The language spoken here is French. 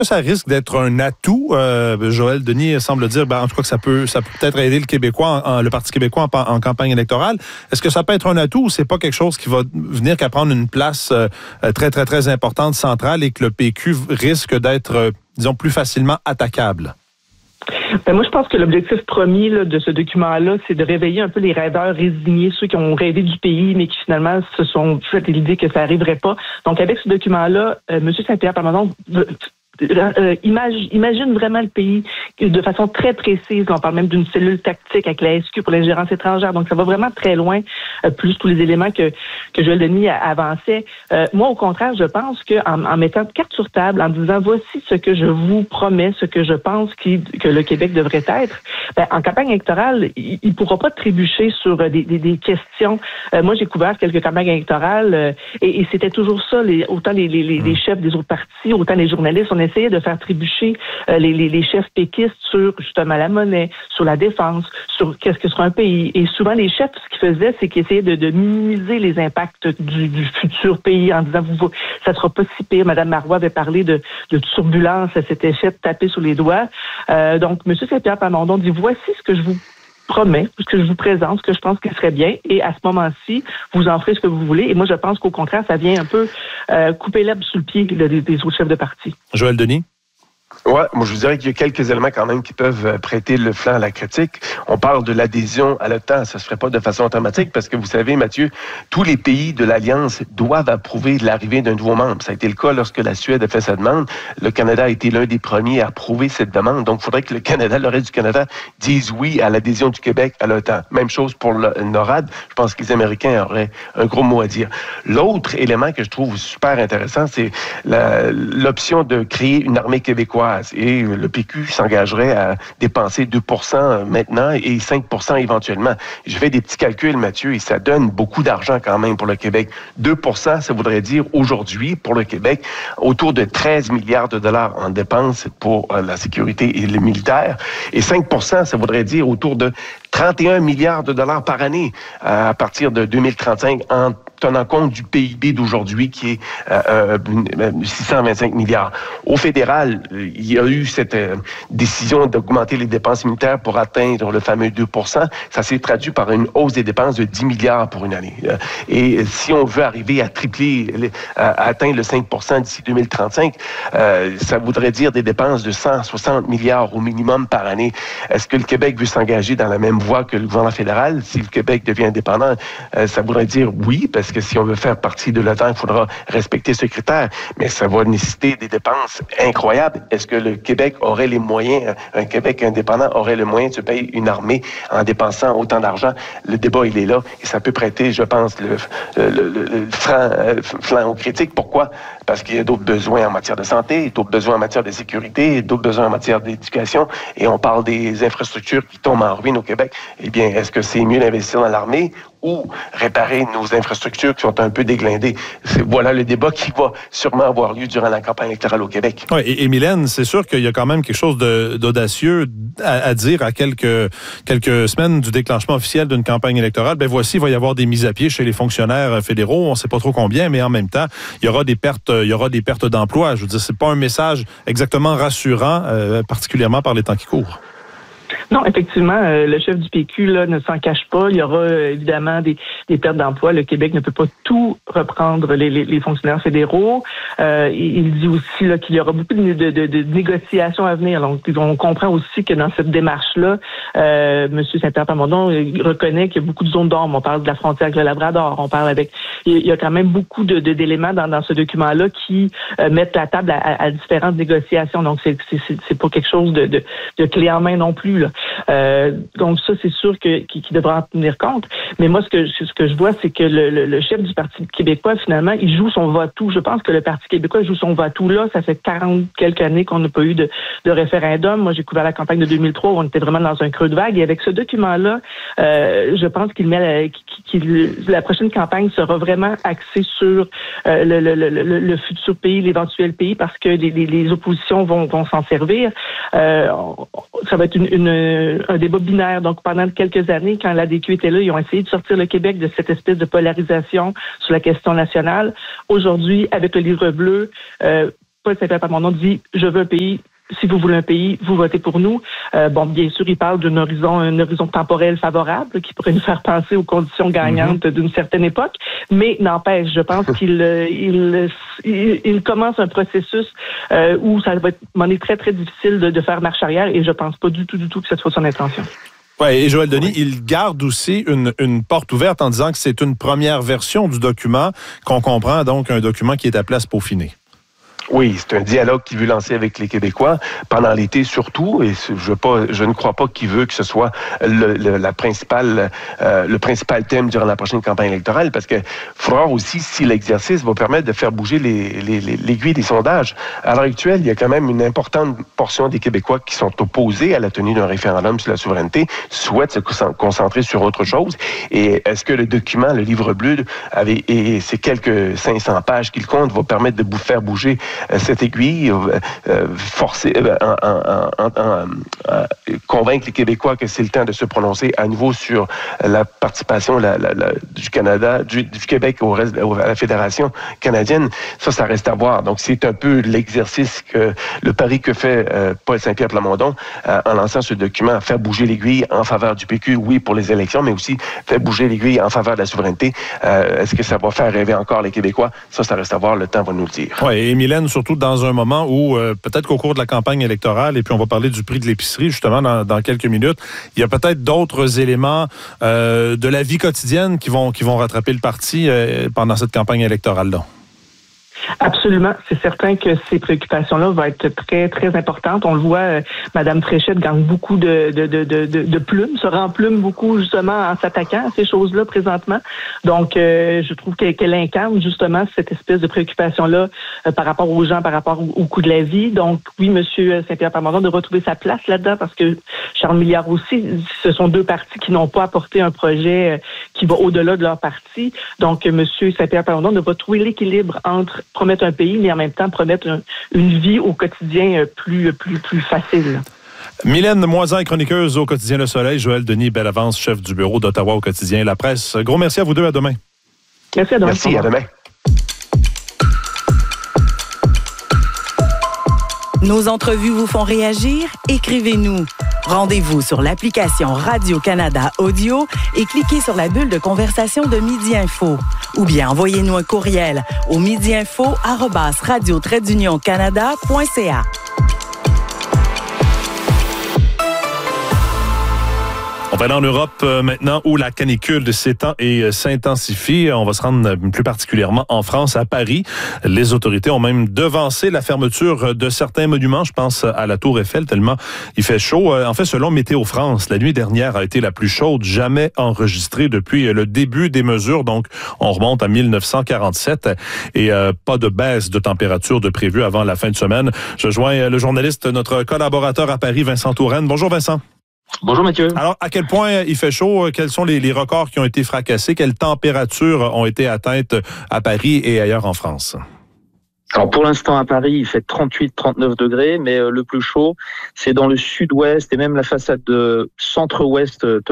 Ça risque d'être un atout. Joël Denis semble dire, en tout cas, que ça peut peut-être aider le Parti québécois en campagne électorale. Est-ce que ça peut être un atout ou c'est pas quelque chose qui va venir qu'à prendre une place très, très, très importante, centrale, et que le PQ risque d'être, disons, plus facilement attaquable? Moi, je pense que l'objectif premier de ce document-là, c'est de réveiller un peu les rêveurs résignés, ceux qui ont rêvé du pays, mais qui finalement se sont fait l'idée que ça n'arriverait pas. Donc, avec ce document-là, M. Saint-Pierre Plamondon imagine vraiment le pays de façon très précise. On parle même d'une cellule tactique avec la SQ pour l'ingérence étrangère. Donc, ça va vraiment très loin, plus tous les éléments que Joël Denis avançait. Moi, au contraire, je pense qu'en mettant carte sur table, en disant voici ce que je vous promets, ce que je pense que le Québec devrait être, en campagne électorale, il ne pourra pas trébucher sur des questions. Moi, j'ai couvert quelques campagnes électorales et c'était toujours ça, autant les chefs des autres partis, autant les journalistes, on essayait de faire trébucher les chefs péquistes sur justement la monnaie, sur la défense, sur qu'est-ce que sera un pays. Et souvent, les chefs, ce qu'ils faisaient, c'est qu'ils essayaient de minimiser les impacts du futur pays en disant ça sera pas si pire. Mme Marois avait parlé de turbulence, elle s'était fait taper sur les doigts. Donc, M. Saint-Pierre Plamondon dit voici ce que je vous promets, ce que je vous présente, ce que je pense qu'il serait bien, et à ce moment-ci, vous en ferez ce que vous voulez. Et moi, je pense qu'au contraire, ça vient un peu couper l'herbe sous le pied des autres chefs de parti. Joël Denis? Ouais, moi je vous dirais qu'il y a quelques éléments quand même qui peuvent prêter le flanc à la critique. On parle de l'adhésion à l'OTAN, ça se ferait pas de façon automatique parce que vous savez, Mathieu, tous les pays de l'Alliance doivent approuver l'arrivée d'un nouveau membre. Ça a été le cas lorsque la Suède a fait sa demande. Le Canada a été l'un des premiers à approuver cette demande. Donc, il faudrait que le reste du Canada dise oui à l'adhésion du Québec à l'OTAN. Même chose pour le NORAD. Je pense que les Américains auraient un gros mot à dire. L'autre élément que je trouve super intéressant, c'est l'option de créer une armée québécoise. Et le PQ s'engagerait à dépenser 2% maintenant et 5% éventuellement. Je fais des petits calculs, Mathieu, et ça donne beaucoup d'argent quand même pour le Québec. 2%, ça voudrait dire aujourd'hui, pour le Québec, autour de 13 milliards de dollars en dépenses pour la sécurité et le militaire. Et 5%, ça voudrait dire autour de 31 milliards de dollars par année à partir de 2035 en tenant compte du PIB d'aujourd'hui qui est 625 milliards. Au fédéral, il y a eu cette décision d'augmenter les dépenses militaires pour atteindre le fameux 2%. Ça s'est traduit par une hausse des dépenses de 10 milliards pour une année. Et si on veut arriver à tripler, à atteindre le 5% d'ici 2035, ça voudrait dire des dépenses de 160 milliards au minimum par année. Est-ce que le Québec veut s'engager dans la même voie que le gouvernement fédéral? Si le Québec devient indépendant, ça voudrait dire oui, parce que si on veut faire partie de l'OTAN, il faudra respecter ce critère, mais ça va nécessiter des dépenses incroyables. Est-ce que le Québec aurait les moyens, un Québec indépendant aurait le moyen de se payer une armée en autant d'argent? Le débat, il est là, et ça peut prêter, je pense, le flanc aux critiques. Pourquoi? Parce qu'il y a d'autres besoins en matière de santé, d'autres besoins en matière de sécurité, d'autres besoins en matière d'éducation, et on parle des infrastructures qui tombent en ruine au Québec. Eh bien, est-ce que c'est mieux d'investir dans l'armée ou réparer nos infrastructures qui sont un peu déglindées? Voilà le débat qui va sûrement avoir lieu durant la campagne électorale au Québec. Oui, et Mylène, c'est sûr qu'il y a quand même quelque chose d'audacieux à dire à quelques semaines du déclenchement officiel d'une campagne électorale. Ben voici, il va y avoir des mises à pied chez les fonctionnaires fédéraux. On ne sait pas trop combien, mais en même temps, il y aura des pertes d'emploi. Je veux dire, c'est pas un message exactement rassurant, particulièrement par les temps qui courent. Non, effectivement, le chef du PQ ne s'en cache pas. Il y aura évidemment des pertes d'emploi. Le Québec ne peut pas tout reprendre les fonctionnaires fédéraux. Il dit aussi qu'il y aura beaucoup de négociations à venir. Donc, on comprend aussi que dans cette démarche-là, M. Saint-Pierre Plamondon reconnaît qu'il y a beaucoup de zones d'ombre. On parle de la frontière avec le Labrador. On parle il y a quand même beaucoup d'éléments dans ce document-là qui mettent la table à différentes négociations. Donc, c'est pas quelque chose de clé en main non plus, là. Donc ça, c'est sûr qu'il devra en tenir compte. Mais moi, ce que je vois, c'est que le chef du Parti québécois, finalement, il joue son va-tout. Je pense que le Parti québécois joue son va-tout là. Ça fait 40 quelques années qu'on n'a pas eu de référendum. Moi, j'ai couvert la campagne de 2003 où on était vraiment dans un creux de vague. Et avec ce document-là, je pense qu'il met la prochaine campagne sera vraiment axée sur le futur pays, l'éventuel pays, parce que les oppositions vont s'en servir. Ça va être un débat binaire. Donc, pendant quelques années, quand l'ADQ était là, ils ont essayé de sortir le Québec de cette espèce de polarisation sur la question nationale. Aujourd'hui, avec le livre bleu, Paul Saint-Pierre Plamondon dit « Je veux un pays ». Si vous voulez un pays, vous votez pour nous. Bien sûr, il parle d'un horizon temporel favorable qui pourrait nous faire penser aux conditions gagnantes d'une certaine époque. Mais n'empêche, je pense qu'il commence un processus où ça va être très, très difficile de faire marche arrière et je pense pas du tout que ce soit son intention. Oui, et Joël Denis, il garde aussi une porte ouverte en disant que c'est une première version du document qu'on comprend, donc un document qui est appelé à se peaufiner. Oui, c'est un dialogue qu'il veut lancer avec les Québécois pendant l'été surtout, et je ne crois pas qu'il veut que ce soit le principal thème durant la prochaine campagne électorale, parce que faudra aussi si l'exercice va permettre de faire bouger l'aiguille des sondages. À l'heure actuelle, il y a quand même une importante portion des Québécois qui sont opposés à la tenue d'un référendum sur la souveraineté, souhaitent se concentrer sur autre chose. Et est-ce que le document, le livre bleu, et ces quelques 500 pages qu'il compte, va permettre de faire bouger cette aiguille, convaincre les Québécois que c'est le temps de se prononcer à nouveau sur la participation du Canada, du Québec à la Fédération canadienne. Ça reste à voir. Donc, c'est un peu l'exercice le pari que fait Paul Saint-Pierre Plamondon en lançant ce document, faire bouger l'aiguille en faveur du PQ, oui, pour les élections, mais aussi faire bouger l'aiguille en faveur de la souveraineté. Est-ce que ça va faire rêver encore les Québécois? Ça reste à voir. Le temps va nous le dire. Oui, et Mylène, surtout dans un moment où, peut-être qu'au cours de la campagne électorale, et puis on va parler du prix de l'épicerie justement dans quelques minutes, il y a peut-être d'autres éléments de la vie quotidienne qui vont rattraper le parti pendant cette campagne électorale-là. Absolument. C'est certain que ces préoccupations-là vont être très, très importantes. On le voit, Mme Fréchette gagne beaucoup de plumes, se remplume beaucoup justement en s'attaquant à ces choses-là présentement. Donc, je trouve qu'elle incarne justement cette espèce de préoccupation-là par rapport aux gens, par rapport au coût de la vie. Donc, oui, M. Saint-Pierre Plamondon devra trouver sa place là-dedans parce que Charles Milliard aussi, ce sont deux partis qui n'ont pas apporté un projet qui va au-delà de leur parti. Donc, M. Saint-Pierre Plamondon devra trouver l'équilibre entre promettre un pays, mais en même temps promettre une vie au quotidien plus facile. Mylène Moisan, chroniqueuse au quotidien Le Soleil, Joël Denis Bellavance, chef du bureau d'Ottawa au quotidien La Presse. Gros merci à vous deux, à demain. Merci à demain. Merci, à demain. Nos entrevues vous font réagir? Écrivez-nous. Rendez-vous sur l'application Radio-Canada Audio et cliquez sur la bulle de conversation de Midi Info. Ou bien envoyez-nous un courriel au midiinfo@radio-canada.ca. On va aller en Europe maintenant où la canicule s'étend et s'intensifie. On va se rendre plus particulièrement en France, à Paris. Les autorités ont même devancé la fermeture de certains monuments. Je pense à la Tour Eiffel, tellement il fait chaud. En fait, selon Météo France, la nuit dernière a été la plus chaude jamais enregistrée depuis le début des mesures. Donc, on remonte à 1947 et pas de baisse de température de prévue avant la fin de semaine. Je joins le journaliste, notre collaborateur à Paris, Vincent Touraine. Bonjour Vincent. Bonjour Mathieu. Alors, à quel point il fait chaud? Quels sont les records qui ont été fracassés? Quelles températures ont été atteintes à Paris et ailleurs en France? Alors pour l'instant à Paris, il fait 38-39 degrés, mais le plus chaud, c'est dans le sud-ouest et même la façade de centre-ouest